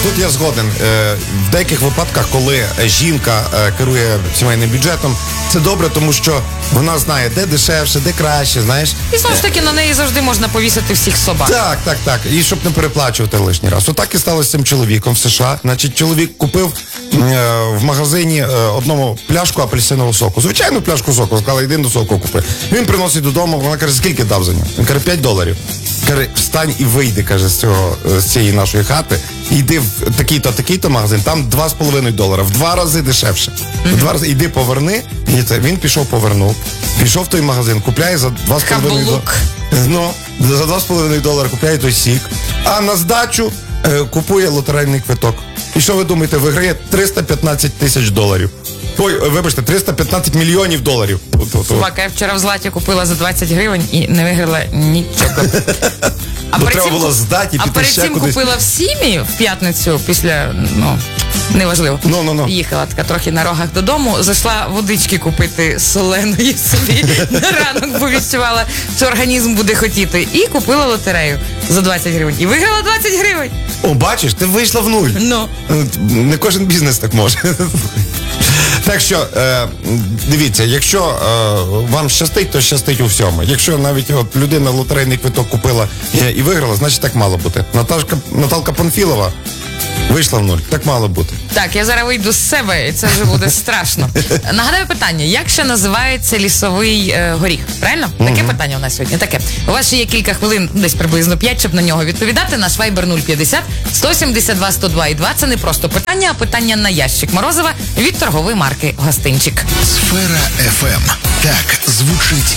тут я згоден. В деяких випадках, коли жінка керує сімейним бюджетом, це добре, тому що вона знає, де дешевше, де краще, знаєш. І знову ж таки на неї завжди можна повісити всіх собак. Так. І щоб не переплачувати лишній раз. Отак і сталося з цим чоловіком в США. Значить, чоловік купив в магазині одному пляшку апельсинового соку. Звичайну пляшку соку. Сказали, йди до соку купи. Він приносить додому, вона каже, скільки дав за нього? Він каже, $5. Каже, встань і вийди, каже, з цієї нашої хати. І йди в такий-то магазин, там $2,5. В 2 рази дешевше. В 2 рази. Іди поверни. І це. Він пішов, повернув. Пішов в той магазин, купляє за $2,5. Каблук. Ну, за $2,5 купляє той сік. А на здачу купує лотерейний квиток. І що ви думаєте, виграє $315 тисяч. Ой, вибачте, $315 мільйонів. Собака, я вчора в Златі купила за 20 гривень і не виграла нічого. Бо треба було здати і піти перед ще цим кудись. купила в Сімі в п'ятницю після, неважливо. Їхала така трохи на рогах додому, зайшла водички купити соленої собі на ранок, бо відчувала, що організм буде хотіти. І купила лотерею за 20 гривень. І виграла 20 гривень. О, бачиш, ти вийшла в нуль. Ну. Не кожен бізнес так може. Так що, дивіться, якщо вам щастить, то щастить у всьому. Якщо навіть людина лотерейний квиток купила і виграла, значить так мало бути. Наталка Панфілова вийшла в нуль. Так мало бути. Так, я зараз вийду з себе, і це вже буде страшно. Нагадаю питання, як ще називається лісовий горіх? Правильно? Таке питання у нас сьогодні. Таке. У вас ще є кілька хвилин, десь приблизно 5, щоб на нього відповідати. Наш Viber 050 172 102 і 2. Це не просто питання, а питання на ящик морозива від торгової марки «Гостинчик». Сфера FM. Так звучить